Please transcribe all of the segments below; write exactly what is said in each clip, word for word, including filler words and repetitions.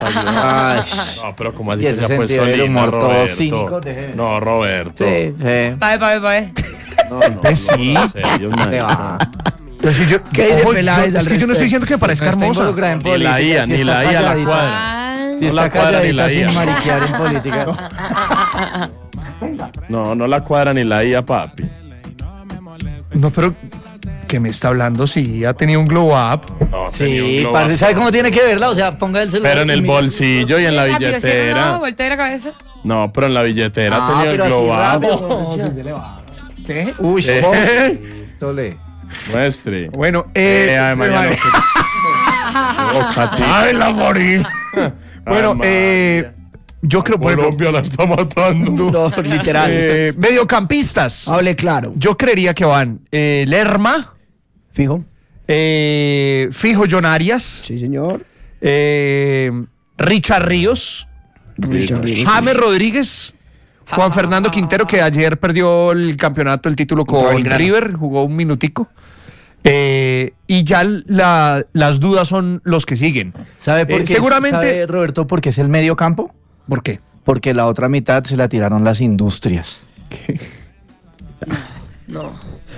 Ay, no, pero como así y que ese se ha puesto sentido del linda, humor todo Roberto. cínico de- No, Roberto. Sí, sí. Pa' ver, pa' ver, pa' ver. No, no, Pues sí. no, en serio, Le marica. va. Pero es que yo, ¿Qué dice ojo, Peláez yo- al es que yo no estoy respecto? diciendo que me parezca No está hermosa. involucrada en Ni la política, I A, si ni está la I A la calladita. cuadra. Ah, Si No la está cuadra ni calladita la I A. sin mariquear en política. No, no la cuadra ni la I A, papi. No, pero ¿qué me está hablando? Sí, ha tenido un glow up. No, tenía un Sí, globo parce, up. ¿sabe cómo tiene que verla? O sea, ponga el celular. Pero en y el mire. bolsillo y en la rápido, cierra una billetera. vuelta de la cabeza. No, pero en la billetera Ah, tenía el pero así globo rápido, up. no, sí se le va. ¿Qué? Uy, ¿Eh? esto le. Muestre. Bueno, eh, Eh, ay, María, vale. no, oh, Katy. ¡Ay, la morí! Bueno, Ay, eh, María. yo creo, bueno, Colombia la está matando. No, literal. eh, mediocampistas. Hable claro. Yo creería que van eh, Lerma, Fijo. eh, Fijo John Arias, Sí, señor. eh, Richard Ríos, Richard Ríos. James Rodríguez, Juan Fernando Quintero, que ayer perdió el campeonato, el título Contra con Belgrano. River, jugó un minutico. Eh, y ya la- las dudas son los que siguen. ¿Sabe por Eh, qué? seguramente- ¿Sabe, Roberto, porque es el medio campo? ¿Por qué? Porque la otra mitad se la tiraron las industrias. No.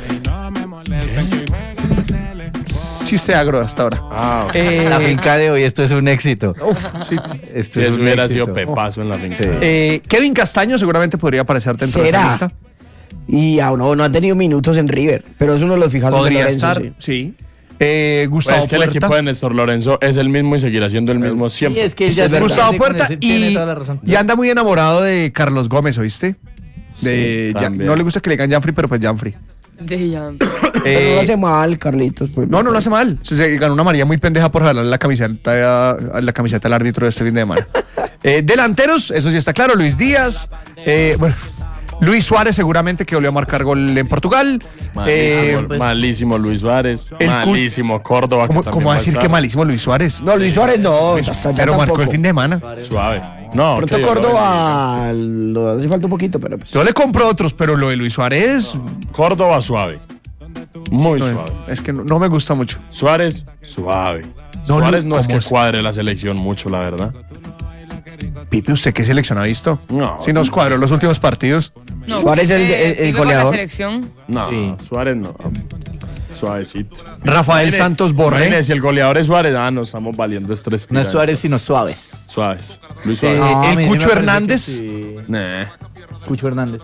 Chiste agro hasta ahora. Ah, ok. Eh, La finca de hoy, esto es un éxito. sí. Esto Si es eso un hubiera éxito. sido pepazo en la finca. Eh, Kevin Castaño seguramente podría aparecer dentro de ¿Será? esa lista. Y aún no, no ha tenido minutos en River, pero es uno de los fijados de Podría Lorenzo. estar, sí. sí. Eh, Gustavo Pues es que el Puerta. equipo de Néstor Lorenzo es el mismo y seguirá siendo el mismo Sí, siempre. es que ya es se verdad. Gustavo entiende con Puerta ese- tiene y, toda la razón. y anda muy enamorado de Carlos Gómez, ¿oíste? De, Sí, ya- también. no le gusta que le digan Janfrey, pero pues Janfrey. De ya. Pero Eh, no lo hace mal, Carlitos. pues. no, no lo hace mal. Se, se ganó una María muy pendeja por jalar la camiseta, la camiseta al árbitro de este fin de semana. Eh, delanteros, eso sí está claro. Luis Díaz. eh, bueno, Luis Suárez seguramente que volvió a marcar gol en Portugal. Eh, Malísimo, malísimo Luis Suárez. el cu- Malísimo Córdoba. que ¿Cómo, también cómo va a decir estar. que malísimo Luis Suárez? No, Luis Suárez no, hasta ya pero tampoco. marcó el fin de semana. Suave. No, Pronto que yo lo Córdoba lo hace falta un poquito, pero pues. Yo le compro otros, pero lo de Luis Suárez bendiga. Córdoba suave. Muy no, suave. es que no, no me gusta mucho. Suárez, suave. No, Suárez Lu- no es ¿cómo que es? cuadre la selección mucho, la verdad. Pipe, ¿usted qué selección ha visto? No. Si nos cuadró los últimos partidos. No, Suárez es el- eh, el- el vive con goleador. La selección. No, Sí. Suárez no. Suavecito. Rafael Mire, Santos Borré. imagínese, si el goleador es Suárez, ah, nos estamos valiendo estrés. No es Suárez, sino Suaves. Suárez. Luis Eh, Suárez. No, a el mí sí Cucho me parece Hernández. que sí. Nah. Cucho Hernández.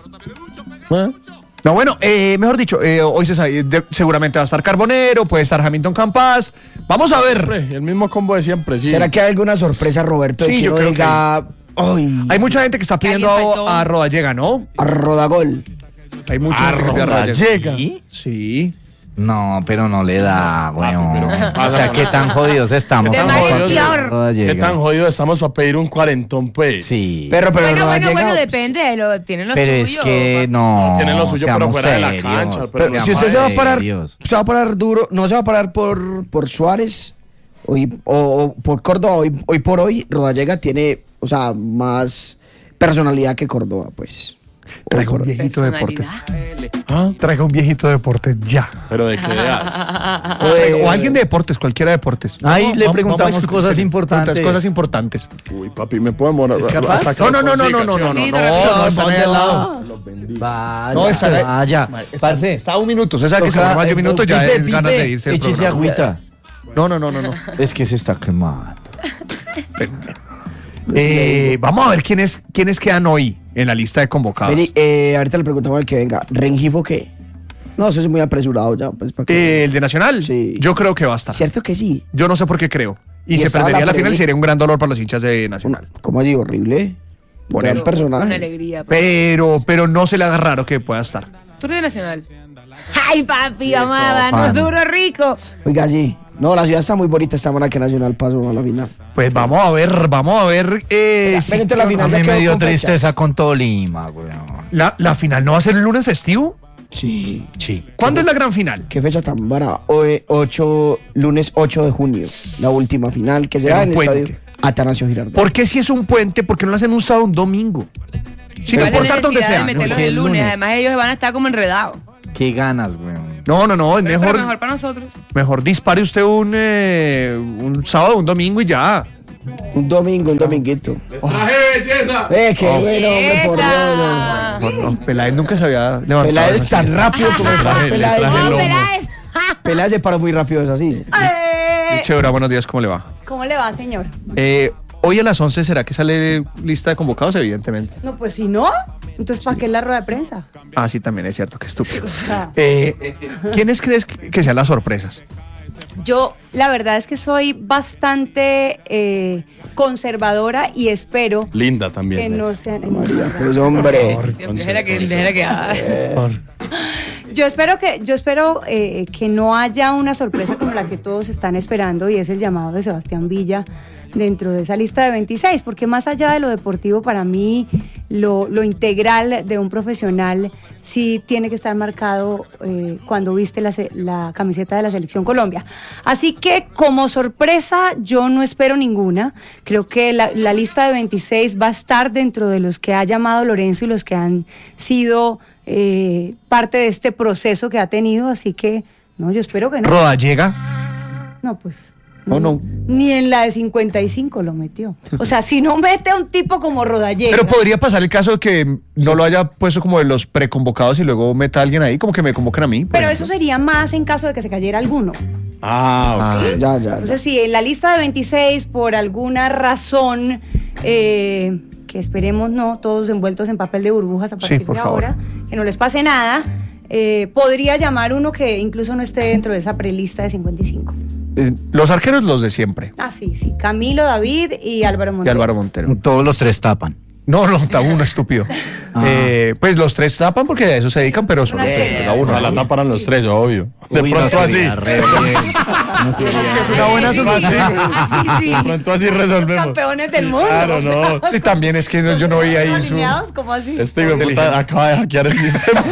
No, bueno, eh, mejor dicho, eh, hoy se sabe, de- seguramente va a estar Carbonero, puede estar Hamilton Campas. Vamos a ver. Siempre, el mismo combo de siempre, sí. ¿Será que hay alguna sorpresa, Roberto? De Sí, que yo uno creo diga, ¡ay! Hay mucha gente que está Que pidiendo alguien faltó. a, a Rodallega, ¿no? A Rodagol. Hay mucha A gente que pide a Rodallega. Rodallega. ¿Sí? Sí. No, pero no le da, weón. pero ¿qué O pasa sea, con qué eso? tan jodidos estamos. De como mal en para que peor. Roda ¿Qué llegue. tan jodidos estamos para pedir un cuarentón, pues? Sí. Pero, pero Bueno, bueno, Rodallega- bueno, depende. Lo, tienen lo Pero suyo. es que no. Tienen lo suyo, pero seamos fuera de la serios, cancha, pero Pero Seamos si usted se va a parar, serios. se va a parar duro, no se va a parar por, por Suárez hoy, o, o por Córdoba, hoy, hoy por hoy, Rodallega tiene, o sea, más personalidad que Córdoba, pues. Traiga un Hoy por hoy. viejito de deportes. Personalidad. ¿Ah? Traiga un viejito de deportes ya. Pero de qué edad. O de- O alguien de deportes, cualquiera de deportes. Ahí Vamos- le vamos- preguntamos vamos a discutir cosas serio. importantes. Preguntas, Cosas importantes. Uy, papi, ¿me puedo morar? ¿Es capaz? No, no, no, no, no, no, no, no, no, Sí, no, no, no, están ahí ¿dónde al va? lado. Vaya, No, está- vaya. Parce, Está a un minuto. Usted sabe que se toca- va más de un eh, minuto, ya Pipe, es ganas Pipe, de irse del échese programa. agüita. No, no, no, no, no. Es que se está quemando. Eh, vamos a ver quiénes, quiénes quedan hoy en la lista de convocados. Vení, eh, ahorita le preguntamos al que venga, ¿Rengifo qué? No, eso es muy apresurado ya, pues, ¿para qué? Eh, el de Nacional, Sí. yo creo que va a estar. Cierto que sí. Yo no sé por qué creo. Y, Y se estaba perdería la la final y previa- sería un gran dolor para los hinchas de Nacional. ¿Cómo digo? Horrible. Por Gran eso. personaje. Una alegría. pues. Pero, pero no se le haga raro que pueda estar. Tú eres de Nacional. Ay, papi, amada, fan. no duro rico. Oiga, sí. No, la ciudad está muy bonita esta semana que Nacional pasó a la final. Pues vamos a ver, vamos a ver. eh, Venga, si- venga, entonces la final A ya mí quedó me dio con fecha. tristeza con Tolima, weón. la, la final no va a ser el lunes festivo. Sí. Sí. ¿Cuándo es la gran final? Qué fecha tan brava. Hoy, ocho, lunes ocho de junio, la última final que será En en un el puente. estadio Atanasio Girardot. ¿Por qué si es un puente? ¿Por qué no lo hacen un sábado o un domingo? Sin ¿Cuál es la importar dónde necesidad sea. de meterlos ¿no? el lunes? lunes. Además, ellos van a estar como enredados. Qué ganas, weón. No, no, no, es Pero, mejor, pero mejor para nosotros. mejor dispare usted un, eh, un sábado o un domingo y ya. Un domingo, un dominguito. Les traje belleza. Eh, qué bueno, hombre, por Dios. no. No, no, Peláez nunca se había levantado. Peláez así. tan rápido como el traje- le Peláez. traje el No, lomo. Peláez. Peláez se paró muy rápido, es así. Eh, Chévere, buenos días, ¿cómo le va? ¿Cómo le va, señor? Eh, hoy a las once, ¿será que sale lista de convocados? Evidentemente. No, pues si no, entonces ¿para qué la rueda de prensa? Ah, sí, también es cierto, que estúpido. O sea, Eh, ¿Quiénes crees que, que sean las sorpresas? yo la verdad es que soy bastante eh, conservadora y espero Linda también. que es. no sean... Pues hombre. Déjala que, déjala que haga. Yo espero que, yo espero eh, que no haya una sorpresa como la que todos están esperando y es el llamado de Sebastián Villa dentro de esa lista de veintiséis, porque más allá de lo deportivo, para mí lo, lo integral de un profesional sí tiene que estar marcado eh, cuando viste la, se- la camiseta de la Selección Colombia. Así que como sorpresa yo no espero ninguna, creo que la, la lista de veintiséis va a estar dentro de los que ha llamado Lorenzo y los que han sido eh, parte de este proceso que ha tenido, así que no, yo espero que no. ¿Roda llega? No, pues. ¿O no? Ni en la de cincuenta y cinco lo metió. O sea, si no mete a un tipo como Rodallega. Pero podría pasar el caso de que no lo haya puesto como de los preconvocados y luego meta a alguien ahí, como que me convocan a mí. por Pero ejemplo. eso sería más en caso de que se cayera alguno. Ah, ok. Ya, ya. Entonces, si en la lista de veintiséis, por alguna razón, eh, que esperemos no, todos envueltos en papel de burbujas a Sí, partir por de favor. ahora, que no les pase nada, eh, podría llamar uno que incluso no esté dentro de esa prelista de cincuenta y cinco. Eh, los arqueros, los de siempre. Ah, sí, sí. Camilo, David y Álvaro Y Montero. Álvaro Montero. Todos los tres tapan. No, no, está uno estúpido. Ah. Eh, pues los tres tapan porque a eso se dedican, pero solo Eh, a uno. Ojalá taparan los tres, obvio. De Uy, pronto no así. sería re bien. No sería- Es una buena solución. Sí, sí. De pronto así Los resolvemos. campeones del mundo. Claro, o sea, no. Sí, también es que no- yo no veía ahí su... alineados, ¿cómo así? Este hijo de puta acaba de hackear el sistema.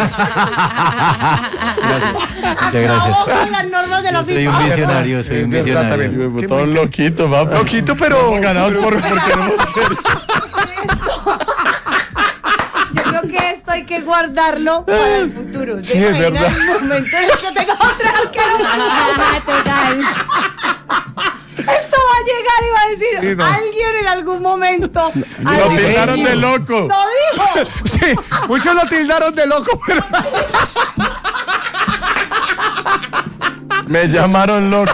Muchas gracias. Acabó con las normas de la Soy un FIFA. visionario, soy un Es verdad visionario. también. Hijo de puta, un loquito, papi. Loquito, pero... Ganados por, porque no hemos querido. Yo creo que esto hay que guardarlo para el futuro. Sí, ¿Se es imagina verdad. el momento en el que tengamos tres arqueros? Total. Esto va a llegar y va a decir, Sí, no. alguien en algún momento... Lo algo tildaron dijo. de loco. ¡Lo dijo! Sí, muchos lo tildaron de loco, pero... Me llamaron loco.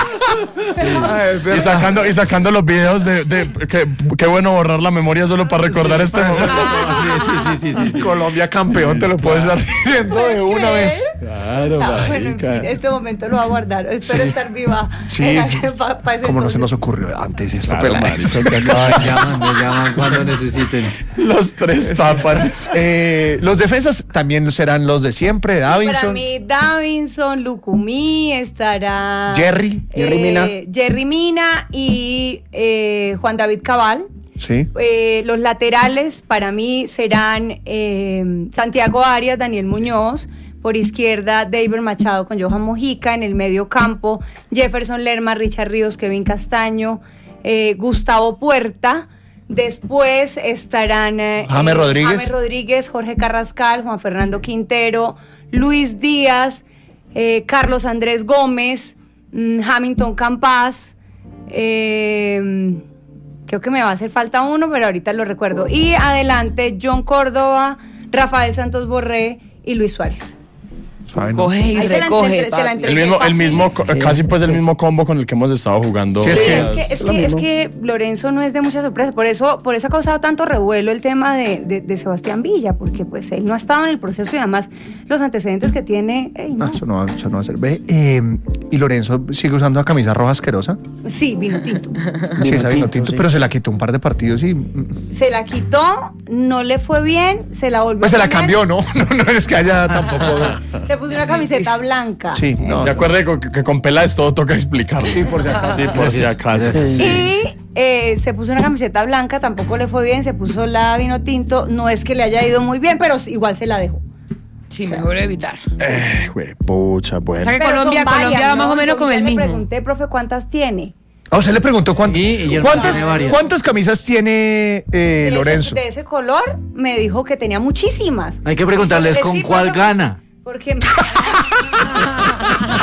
Ay, es Y verdad. sacando, y sacando los videos de, de que, qué bueno borrar la memoria solo para recordar este momento. Sí, sí, sí, sí. Colombia campeón, te lo puedes estar diciendo de una vez. Claro, Ah, bueno, en marica. fin, este momento lo va a guardar. Espero Sí. estar viva. Sí. Pa- pa ese Como no se entonces. nos ocurrió antes esto, Claro, Peláez. marica, que acaba Me llaman, me llaman cuando necesiten. Los tres tapan. Eh, los defensas también serán los de siempre, Para Davinson. mí, Davinson, Lucumí, estará... Jerry. eh, Jerry Mina. Jerry Mina y eh, Juan David Cabal. Sí. Eh, los laterales para mí serán eh, Santiago Arias, Daniel Muñoz. Por izquierda, David Machado con Johan Mojica. En el medio campo, Jefferson Lerma, Richard Ríos, Kevin Castaño, eh, Gustavo Puerta. Después estarán eh, James eh, Rodríguez. James Rodríguez, Jorge Carrascal, Juan Fernando Quintero, Luis Díaz, eh, Carlos Andrés Gómez, mm, Hamilton Campas. Eh, creo que me va a hacer falta uno, pero ahorita lo recuerdo. Y adelante, John Córdoba, Rafael Santos Borré y Luis Suárez. Sabe, ¿no? Coge y Ahí se la recoge. entre- se la papi. El entregué mismo, el fácil. mismo, co- casi pues el mismo combo con el que hemos estado jugando. Sí, es Sí, que- es que, es, que, es que Lorenzo no es de mucha sorpresa, por eso, por eso ha causado tanto revuelo el tema de, de- de Sebastián Villa, porque pues él no ha estado en el proceso y además los antecedentes que tiene, ey, no. Ah, eso, no, va- eso no va a ser. Ve, eh, ¿y Lorenzo sigue usando la camisa roja asquerosa? Sí, vino tinto. Sí, esa vino tinto, tinto, sí. pero se la quitó un par de partidos y... mm, Se la quitó, no le fue bien, se la volvió Pues se a la poner, cambió, ¿no? No, no es que haya tampoco... Se puso una camiseta blanca. Sí, no. ¿Se acuerda que, que con Peláez todo toca explicarlo? Sí, por si acaso. Sí, por si acaso. Y eh, se puso una camiseta blanca, tampoco le fue bien, se puso la vino tinto, no es que le haya ido muy bien, pero igual se la dejó. Sí, mejor evitar. Eh, güey, pucha, O bueno. sea que Pero Colombia, son varias, Colombia va más ¿no? o menos con Entonces el le mismo. pregunté, profe, ¿cuántas tiene? Ah, usted le preguntó cuán- Sí, y él cuántas, tiene varias. cuántas camisas tiene eh, De ese- Lorenzo. De ese color me dijo que tenía muchísimas. Hay que preguntarles Yo le con decía, cuál profe, gana. Porque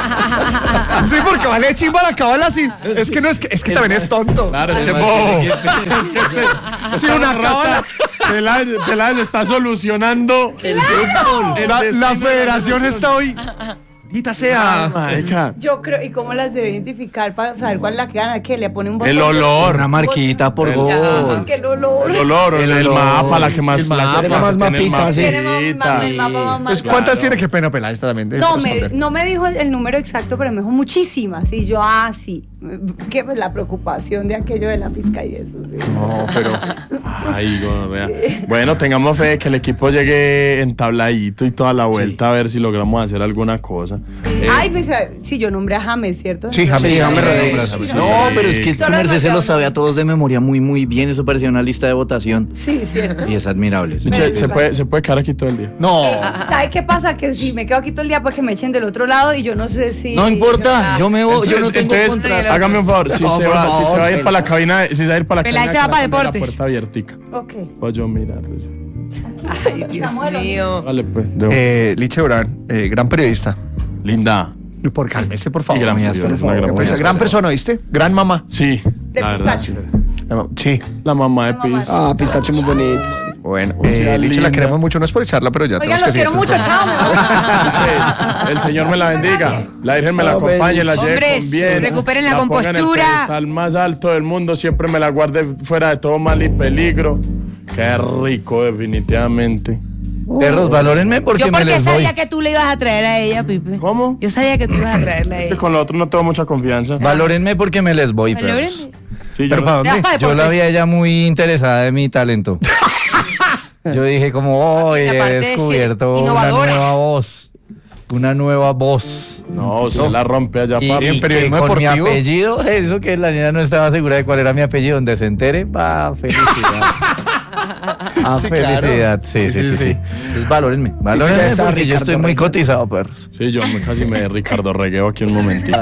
Sí, porque vale chimba la cabala así. Es que no es que, es que también es tonto. Claro, es que Además, bobo. que- Es que este, Sí, una cábala. Peláez, Peláez está solucionando el La, destino la de federación nación. está hoy. Quita sea. Marica, Yo creo, ¿y cómo las debe identificar para saber cuál es la que gana? ¿Qué le pone un botón? el olor. Una marquita por El- gol. Que el olor. El olor, el, El olor. mapa, la que más. El la que mapa. Tiene más tiene el mapita, sí. Tiene más- mapita. más- el mapa más Pues, marcado. ¿cuántas tiene? Qué pena, Peláez también. debe No me, responder. no me dijo el, el número exacto, pero me dijo muchísimas. Y yo, ah, sí. Que pues la preocupación de aquello de la pizca y eso. Sí. No, pero. Ay, gonorrea. Bueno, tengamos fe de que el equipo llegue entabladito y toda la vuelta a ver si logramos hacer alguna cosa. Eh, Ay, pues sí, yo nombré a James, ¿cierto? Sí, James, Sí, James James Rodríguez. Rodríguez. No, pero es que su Solo merced se demasiado. lo sabe a todos de memoria muy, muy bien. Eso parecía una lista de votación. Sí, cierto. Y es admirable. che, se, puede, se puede quedar aquí todo el día. No. ¿Sabe qué pasa? Que si me quedo aquí todo el día, pues que me echen del otro lado y yo no sé si. No importa, yo me voy, yo no tengo Entonces, contrato. hágame un favor, si, No, se por va, si se favor, va a ir Pel- para la cabina, de- si se va a ir para la Peláez cabina, se va que pa' la tenga deportes. La puerta abiertica. Ok. Para yo mirar. pues. Ay, Dios mío. Vale, pues. de- Eh, Liche Durán, eh, gran periodista. Linda. Por cálmese, por favor. Y gran Muy periodista, áspero, una gran Pues, periodista. gran persona, ¿viste? Gran mamá. Sí. De la verdad, pistacho. sí. Sí. La mamá de La mamá. Pis. Ah, pistache muy bonito. sí. Bueno, O sea, eh, Liche, la linda. queremos mucho, no es por echarla, pero ya Oigan, tenemos los que quiero seguir. mucho, chao. me voy. Che, el Señor me la bendiga. La Virgen me la Ah, acompañe, la lleve Hombres, con bien. recuperen la ponga en el compostura. pedestal más alto del mundo, siempre me la guarde fuera de todo mal y peligro. Qué rico, definitivamente. Perros, valórenme porque Yo me porque les voy. sabía que tú le ibas a traer a ella, Pipe. ¿Cómo? Yo sabía que tú ibas a traerle a Es que ella. con lo otro no tengo mucha confianza. Valórenme porque me les voy, perros. Valórenme. Sí, yo ¿Pero no- para Ya, dónde? pa' Yo la deportes. vi a ella muy interesada en mi talento. Yo dije como, oye, Aparte he de ser descubierto una innovadora. nueva voz. Una nueva voz. No, usted la rompe allá, Y, papi. y en que periodismo con mi deportivo. apellido, eso que la niña no estaba segura de cuál era mi apellido, donde se entere, va, felicidad. Ah, Sí, claro. felicidad. Sí, sí, sí, sí. Entonces, valórenme. Valórenme ya está porque yo Ricardo estoy muy Reguero. cotizado, perros. Sí, yo me- casi me Ricardo Regueo aquí un momentito.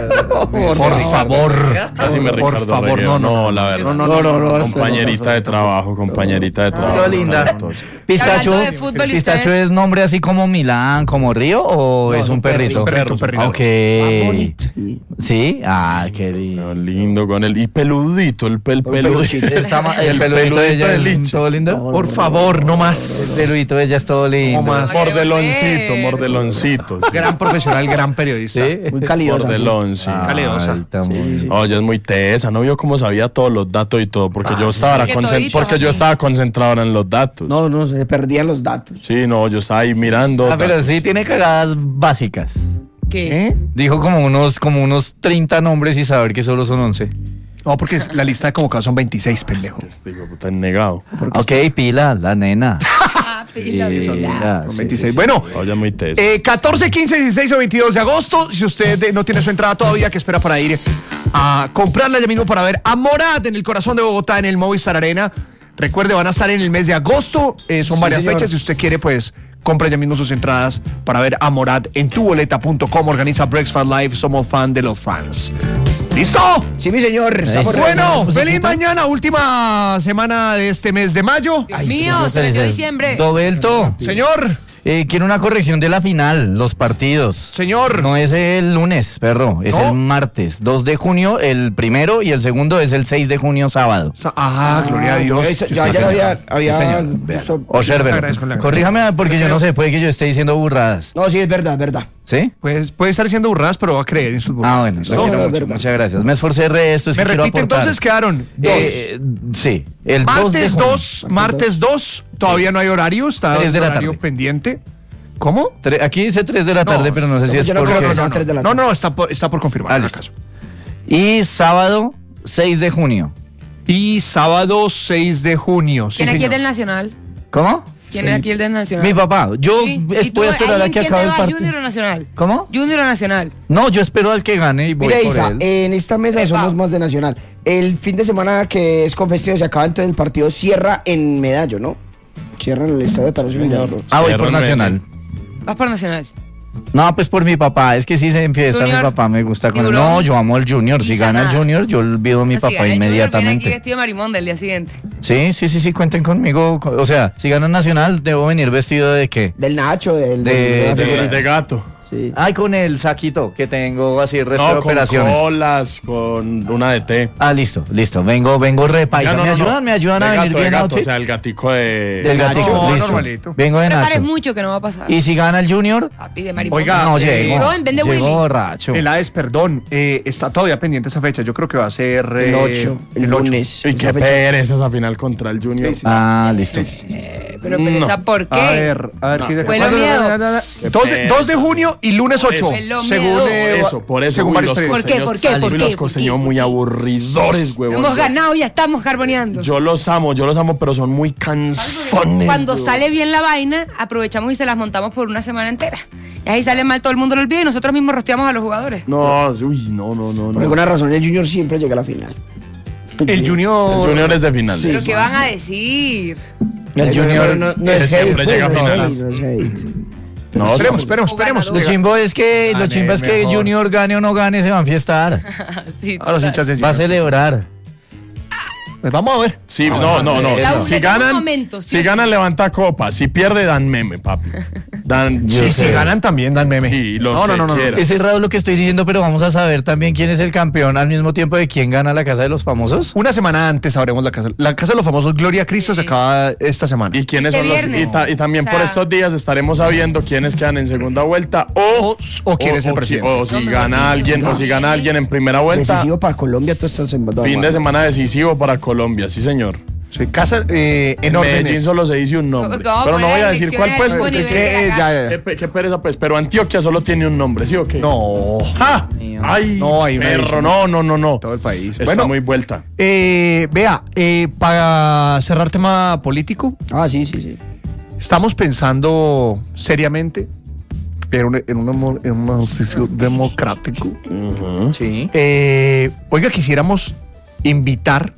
Por favor. Casi me Por Ricardo favor, Regueo. no, no, la verdad. no, no, no, no, Compañerita de trabajo, compañerita de trabajo. Todo linda. talentosa. Pistacho, Hablando de fútbol, ¿el ¿y pistacho ustedes? es nombre así como Milán, como Río o No, es es un un perrito, perrito? un perrito, un perrito. Ok. Ah, bonito, sí. ¿Sí? Ah, qué lindo. No, lindo con él. Y peludito, el, pel, peludito. peluchito. Está ma- el peludito de ella de es Liche. todo lindo. Por favor, no El más. peludito de ella es todo lindo. No más. Mordeloncito, mordeloncito. sí. Gran profesional, gran periodista. Sí. Muy calidosa. sí. Mordelón, sí. Ah, calidosa. alta, muy- Oye, es muy tesa, ¿no vio cómo sabía todos los datos y todo? Porque yo estaba que concent- toditos porque yo aquí. estaba concentrado ahora en los datos. No, no, se perdían los datos. Sí, no, yo estaba ahí mirando. Ah, pero datos. sí tiene cagadas básicas. ¿Qué? ¿Eh? Dijo como unos, como unos treinta nombres y saber que solo son once. No, porque es- la lista de convocados son veintiséis, pendejo. Este hijo de puta negado. Ok, pila, la nena. Ah, pila, pila. Pila, Son sí, veintiséis. sí, sí. Bueno, Oye, muy tesa. eh, catorce, quince, dieciséis o veintidós de agosto. Si usted eh, no tiene su entrada todavía, que espera para ir a comprarla ya mismo para ver a Morat en el corazón de Bogotá en el Movistar Arena. Recuerde, van a estar en el mes de agosto. Eh, son Sí, varias señor. fechas. Si usted quiere, pues compre ya mismo sus entradas para ver a Morat en tuboleta punto com. Organiza Breakfast Live. Somos fan de los fans. ¿Listo? Sí, mi señor. estamos Bueno, ready. feliz mañana, última semana de este mes de mayo. Dios mío, se metió diciembre. Dobelto, Señor, eh, quiero una corrección de la final, los partidos. señor. No es el lunes, perro, es ¿No? el martes. dos de junio, el primero, y el segundo es el seis de junio, sábado. Sa- Ah, gloria a Dios. Ya, Sí, ya, ya señor. había. había Sí, señor. justo- Obsérvelo. Le agradezco, le agradezco. Corríjame porque yo no sé, puede que yo esté diciendo burradas. No, sí, es verdad, es verdad. ¿Sí? Pues puede estar diciendo burradas, pero va a creer en sus burradas. Ah, bueno, ¿Listo? lo quiero No, es mucho, verdad. muchas gracias. Me esforcé re esto, es Me que quiero repite aportar. entonces, quedaron Eh, sí, el dos de martes junio. dos, martes dos, todavía no hay horario, está Tres el de la horario tarde. pendiente. ¿Cómo? Tre- Aquí dice tres de la No, tarde, pero no sé si no, es yo no porque... creo que sea tres de la No, tarde. no, está por, está por confirmar. Ah, en listo. acaso. Y sábado, seis de junio. Y sábado seis de junio. Sí, ¿Quién aquí es señor. del Nacional? ¿Cómo? ¿Quién es aquí el del Nacional? Mi papá. Yo Sí. es- ¿Y tú, voy a esperar ahí a que quién acabe te el va, partido. Junior o Nacional? ¿Cómo? Junior o Nacional. No, yo espero al que gane y voy Mira, por Isa, él. en esta mesa Epa. somos más de Nacional. El fin de semana que es con festivo se acaba, entonces el partido cierra en Medallo, ¿no? Cierra en el estadio de Tarosio Girardot. Ah, voy por Cierra en Nacional. Vas por Nacional. No, pues por mi papá. Es que sí se enfiesta mi Junior. papá, me gusta con él. Tiburón. No, yo amo al Junior. Si Isa gana el nada. Junior, yo olvido a mi Si papá gana el Junior, viene aquí inmediatamente. vestido de marimonda el día siguiente. Sí, sí, sí, sí, cuenten conmigo. O sea, si gana Nacional, ¿debo venir vestido de qué? Del Nacho, del. De- de la de- figurita. De gato. Sí. Sí. Ay, con el saquito que tengo así el resto No, de con operaciones. colas, con una de té. Ah, listo, listo. Vengo, vengo repaisa. Ya, no, ¿Me no, ayudan? no. ¿Me ayudan De a venir gato, de bien gato, outfit? o sea, el gatico de... Del Nacho. gatito, No, listo. normalito. Vengo de Prepares Nacho. mucho que no va a pasar. ¿Y si gana el Junior? Papi de mariposa. Oiga, No, eh, llego. no, en vez de Llego Willy. borracho. El Hades, perdón, eh, está todavía pendiente esa fecha. Yo creo que va a ser El eh, ocho, el ocho. lunes. Y Esa qué fecha. pereza esa final contra el Junior. Ah, listo. Eh, pero pereza, No. ¿por qué? A ver, a ver. No. ¿qué- Huelo ¿cuándo? miedo. dos, de, dos de junio y lunes ocho. Huelo Según, miedo. eh, Por eso, por eso. según uy, varios los periodistas. ¿Por qué? ¿Por qué? costeños- ¿Por uy, qué? Los ¿Por costeños qué? muy aburridores, huevón. Hemos Yo- ganado y ya estamos carboneando. Yo los amo, yo los amo, pero son muy cansones. Cuando huevón. sale bien la vaina, aprovechamos y se las montamos por una semana entera. Y ahí sale mal, todo el mundo lo olvida y nosotros mismos rosteamos a los jugadores. No, uy, no, no, no. Por no. alguna razón, el Junior siempre llega a la final. El Junior. El Junior es de final. Sí. ¿Pero qué van a decir? El Pero Junior. no, no ese es siempre hate, llega a pues, no es finales. hate, no es hate. No, Esperemos, son- esperemos, esperemos. O Lo chimbo es que, lo Gane chimba es que mejor. Junior gane o no gane, se va a enfiestar. Sí, A los hinchas del Va a Junior. celebrar. Pues vamos a ver. Sí, no, no, no. La Si, si única ganan, momento, sí si o sí. ganan levanta copa. Si pierde dan meme, papi. Dan Yo Y chiste. si ganan también dan meme. Sí, lo no, que no, no, no, no. quiera. Es errado lo que estoy diciendo, pero vamos a saber también quién es el campeón al mismo tiempo de quién gana la Casa de los Famosos. Una semana antes sabremos la casa. La casa de los famosos Gloria Cristo se acaba esta semana. ¿Y quiénes Este son los viernes. y, ta- y también O sea- por estos días estaremos sabiendo quiénes quedan en segunda vuelta o, O- o quién es el qui- presidente. o si No, mejor gana dicho, alguien o no. si gana alguien en primera vuelta. Decisivo para Colombia, tú estás en Fin de semana decisivo para Colombia, sí señor. Sí, casa eh, en En Medellín órdenes. solo se dice un nombre. Porque vamos a Pero no poner voy a decir cuál pues, elecciones porque al mismo qué, nivel de la ya, casa. ya. qué pe- qué pereza pues. Pero Antioquia solo tiene un nombre, ¿sí o qué? No. ¡Ja! ¡Ay! No, hay una perro, edición. no, no, no, no. Todo el país. Está Bueno, muy vuelta. eh, vea, eh, para cerrar tema político, Ah, sí, sí, sí. estamos pensando seriamente en un, en un, emo- en un ejercicio democrático. Sí. Eh, oiga, quisiéramos invitar.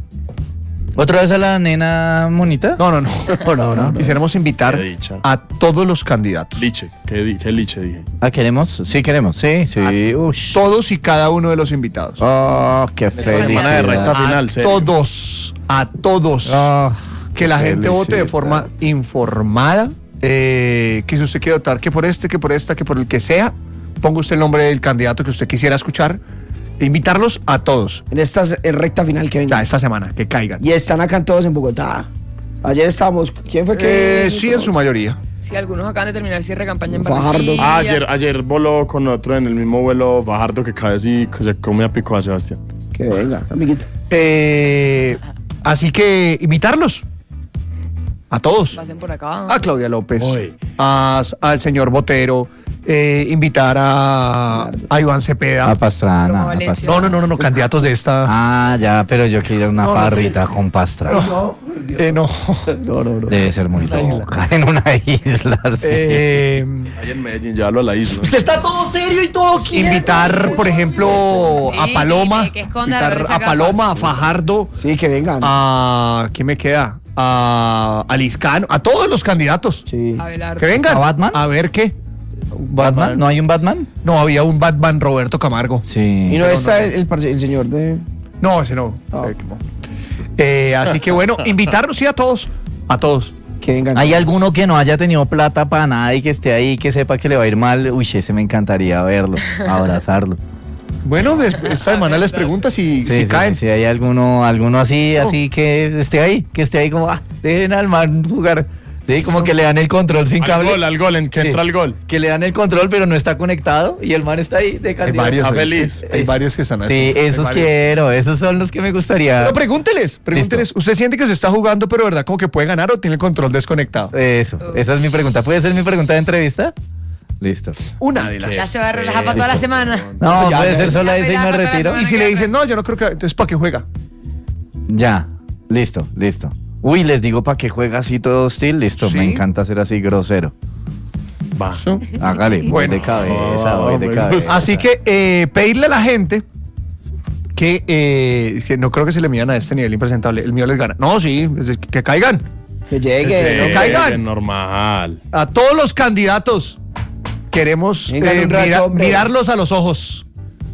¿Otra vez a la nena monita? No, no, no. No, no, no. Quisiéramos invitar Qué dicha. a todos los candidatos. Liche, ¿qué, di- qué liche dije? ¿Ah, queremos? Sí, queremos. Sí, sí. Ush. Todos y cada uno de los invitados. Oh, qué semana de felicidad. recta a final, serio. todos, a todos. Oh, Que la qué gente vote de felicidad. forma informada. Eh, que si usted quiere votar que por este, que por esta, que por el que sea, ponga usted el nombre del candidato que usted quisiera escuchar. E invitarlos a todos. En esta eh, recta final que venga. Ya, esta semana, que caigan. Y están acá todos en Bogotá. Ayer estábamos. ¿Quién fue que.? Eh, sí, en su mayoría. Sí, algunos acaban de terminar el cierre de campaña en Fajardo. Barranquilla. Ah, ayer, ayer voló con otro en el mismo vuelo Fajardo que cae así que se come a pico a Sebastián. Que venga, amiguito. Eh, así que invitarlos. A todos. Pasen por acá. A Claudia López. Oy. a- al señor Botero. eh, invitar a, a Iván Cepeda. A Pastrana. Roma a Valencia. Pastrana. No, no, no, no, no, candidatos de esta. Ah, ya, pero yo quiero una No, no, farrita con Pastrana. Eh, no. No, no, no. Debe ser muy loca en una isla. Sí. Eh, Ahí en Medellín, llévalo a la isla. está todo serio y todo invitar, por ejemplo, Sí, a Paloma. que- que esconda la invitar risa a gafas. Paloma, a Fajardo, Sí, que vengan. a. ¿Quién me queda? A, a Liscano, a todos los candidatos. Sí. Abelardo. Que vengan. ¿A Batman? A ver qué. ¿Batman? ¿No hay un Batman? No, había un Batman Roberto Camargo. Sí. Y no está el, el parce- el señor de. No, ese no. Ah. Eh, no. Eh, así que bueno, invitarlos sí a todos. A todos. Que vengan. ¿Hay alguno que no haya tenido plata para nada y que esté ahí, que sepa que le va a ir mal? Uy, ese me encantaría verlo, abrazarlo. Bueno, des- esta semana les pregunta si, Sí, si sí, caen. sí, hay alguno, alguno así, No. así que esté ahí, que esté ahí como, ah, dejen al man jugar. Sí, como que le dan el control sin Al cable. gol, al gol, en que Sí. entra el gol. Que le dan el control, pero no está conectado y el man está ahí de Hay candidato. varios. Está ¿oíste? feliz. Hay varios que están así. Sí, Hay esos varios. quiero, esos son los que me gustaría. Pero pregúnteles, pregúnteles. ¿Usted siente que se está jugando, pero verdad como que puede ganar o tiene el control desconectado? Eso, esa es mi pregunta. ¿Puede ser mi pregunta de entrevista? Listo. Una de las. Ya se va a relajar para toda la semana. No, ya, puede ya, ser ya. solo Ya ese y verás me para la retiro. semana. Y si le dicen, no, yo no creo que. Entonces, ¿para qué juega? Ya, listo, listo. Uy, les digo para que juega así todo hostil, listo. ¿Sí? Me encanta ser así grosero. Va. Hágale, voy Bueno. de cabeza, Ah, voy de me cabeza. Así que eh, pedirle a la gente que, eh, que no creo que se le midan a este nivel impresentable. El mío les gana. No, sí, es que, que caigan. Que llegue. Sí, ¿no? no caigan. normal. A todos los candidatos queremos Vengan eh, un rato, mira- hombre. mirarlos a los ojos.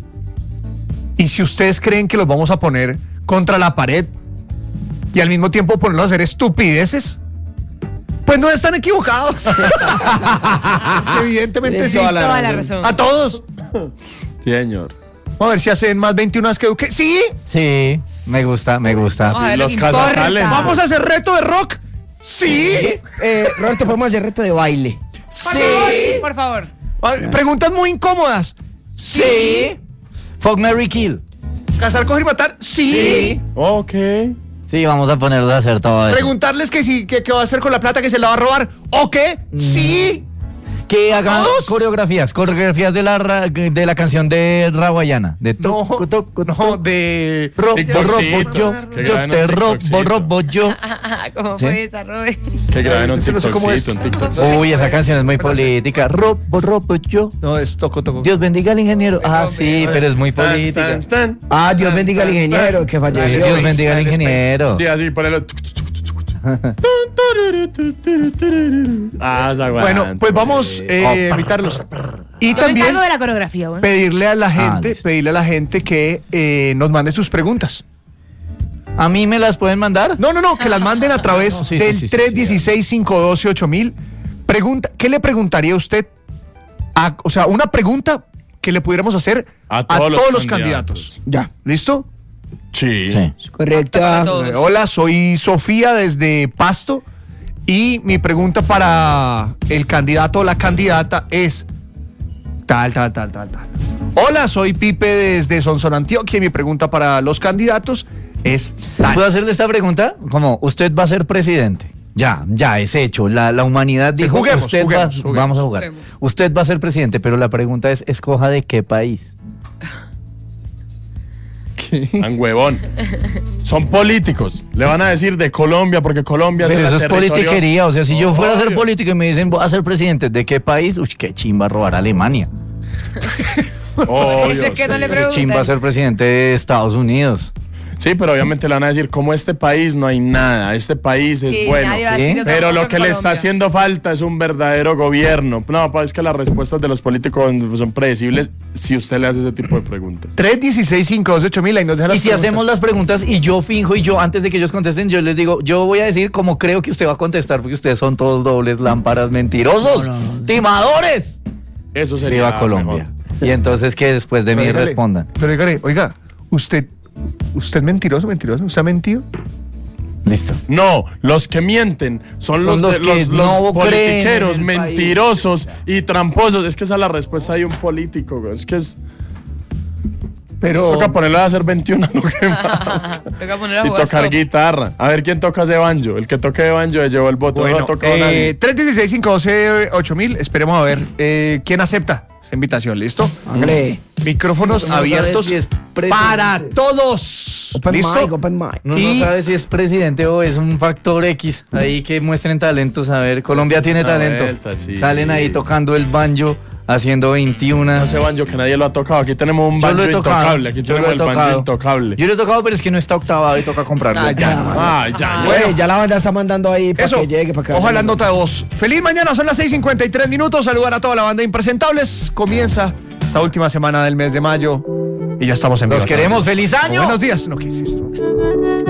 Y si ustedes creen que los vamos a poner contra la pared y al mismo tiempo ponerlos a hacer estupideces, Pues no están equivocados. Evidentemente Tienes sí. toda la Toda la razón. razón. A todos. Sí, señor. Vamos a ver si hacen más veintiuno que Duque. Sí. Sí, me gusta, me gusta. Vamos a ver Los lo que importa. Casacales. Vamos a hacer reto de rock. Sí. Eh, eh, Roberto, podemos hacer reto de baile. Por favor, por favor. A ver, preguntas muy incómodas. Sí. Fuck, Marry, Kill. Casar, coger y matar. Sí. Ok. Sí, vamos a ponerlo a hacer todo eso. Preguntarles que si que, que va a hacer con la plata que se la va a robar. ¿O qué? Sí. Que hagan ¿Todos? coreografías, coreografías de la ra- de la canción de Rawayana. De No, toco, toco, no, toco. de... Robo, TikToksitos, robo yo, que yo graben te un robo, TikToksito. robo yo. ¿Cómo ¿Sí? fue esa, Robert? Que graben un Yo no sé cómo es. TikToksito, un TikTok. Uy, esa canción es muy política. Robo, robo yo. No, es toco, toco. Dios bendiga al ingeniero. Ah, sí, pero es muy Tan, política. tan, tan. Ah, Dios bendiga al ingeniero que falleció. Dios bendiga al ingeniero. Sí, así, ponelo. Ah, esa Bueno, aguanta, pues vamos hombre. eh, a invitarlos. Y Yo me también encargo de la coreografía, bueno. pedirle a la gente, listo. pedirle a la gente que eh, nos mande sus preguntas. ¿A mí me las pueden mandar? No, no, no, que las manden a través No, sí, sí, del sí, sí, tres uno seis, cinco uno dos, ocho mil. Pregunta, ¿qué le preguntaría usted? A, o sea, una pregunta que le pudiéramos hacer a, A todos todos, los los candidatos. candidatos. Ya, ¿Listo? Sí. Sí. correcto. Para todos. Eh, hola, soy Sofía desde Pasto y mi pregunta para el candidato o la candidata es tal, tal, tal, tal, tal. Hola, soy Pipe desde Sonsón, Antioquia y mi pregunta para los candidatos es tal. ¿Puedo hacerle esta pregunta? Como, usted va a ser presidente. Ya, ya, es hecho. La, la humanidad Sí, dijo, juguemos, usted juguemos, va, juguemos. vamos a jugar. Juguemos. Usted va a ser presidente, pero la pregunta es, escoja de qué país. Tan huevón. Son políticos. Le van a decir de Colombia porque Colombia Pero es eso el es territorio- politiquería. O sea, si yo fuera a ser Obvio. político y me dicen, voy a ser presidente, ¿de qué país? Uy, qué chimba robar a Alemania. Obvio, Ese que no sí. le Qué preguntan. chimba ser presidente de Estados Unidos. Sí, pero obviamente le van a decir, como este país no hay nada, este país es Sí, bueno. nadie va a ¿sí? decir otra Pero cosa lo en que le está Colombia. haciendo falta es un verdadero gobierno. No, pues es que las respuestas de los políticos son predecibles si usted le hace ese tipo de preguntas. tres uno seis, cinco dos ocho mil, ahí nos dejan las Y si preguntas. hacemos las preguntas y yo finjo y yo, antes de que ellos contesten, yo les digo, yo voy a decir como creo que usted va a contestar, porque ustedes son todos dobles, lámparas, mentirosos, timadores. Eso sería Viva Colombia. mejor. Y entonces que después de Pero mí dígale, respondan. Pero dígale, oiga, usted, usted es mentiroso, mentiroso, ¿usted ha mentido? Listo. No, los que mienten son, Son los, los de- que los, no los creen politiqueros, en el país. mentirosos y tramposos. Es que esa es la respuesta de un político. güey. Es que es. Pero... Toca ponerlo a hacer veintiuno lo que más. Toca poner a Y jugar tocar stop. guitarra. A ver quién toca ese banjo. El que toque de banjo le llevó el voto. Bueno, no ha tocado eh, nadie. tres uno seis, cinco uno dos, ocho mil, esperemos a ver eh, quién acepta esta invitación, ¿listo? Hágale. Micrófonos Uno no sabe abiertos si es presidente. para todos. Open ¿Listo? mic, open mic. No, Y- no sabe si es presidente o es un factor X. Ahí que muestren talentos. A ver, Colombia tiene una talento. vuelta, sí. Salen ahí tocando el banjo, haciendo veintiuno. No ese banjo que nadie lo ha tocado. Aquí tenemos un Yo banjo lo he tocado. intocable. Aquí yo tenemos el lo he banjo tocado. intocable. Yo lo he tocado, pero es que no está octavado y toca comprarlo. Ah, ya, no, Ah, ya, ya. Güey, ya la banda está mandando ahí para Eso, que llegue, para que ojalá vaya. nota de voz. Feliz mañana, son las seis cincuenta y tres minutos. Saludar a toda la banda de Impresentables. Comienza esta última semana del mes de mayo y ya estamos en vivo. Los queremos. ¡Feliz año! Buenos días. No, ¿qué es esto?